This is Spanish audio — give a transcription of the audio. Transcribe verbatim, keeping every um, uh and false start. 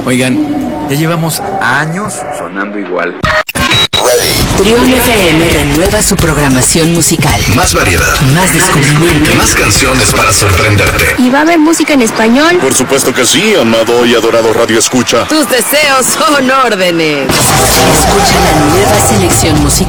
Oigan, ya llevamos años sonando igual. Trión F M renueva su programación musical. Más variedad, más descubrimiento, más canciones para sorprenderte. ¿Y va a haber música en español? Por supuesto que sí, amado y adorado Radio Escucha. Tus deseos son órdenes. Escucha la nueva selección musical